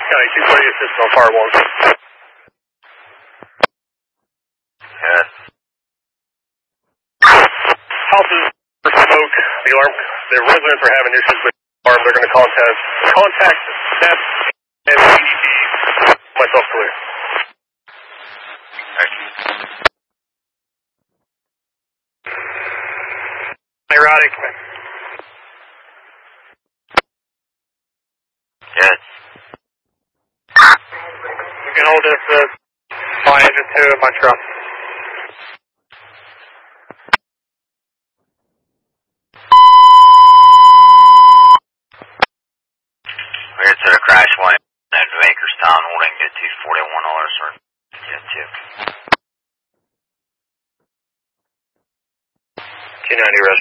County 240 assist on fire 1. Good. Houses for smoke. The alarm. The residents are having issues with the alarm. They're going to contact staff and EDP. Myself clear. Erotic. Good. You can hold this my engine 2 in my truck. We're to the crash one at Bakerstown, holding at 241 dollars for Jet 2. 290 rest.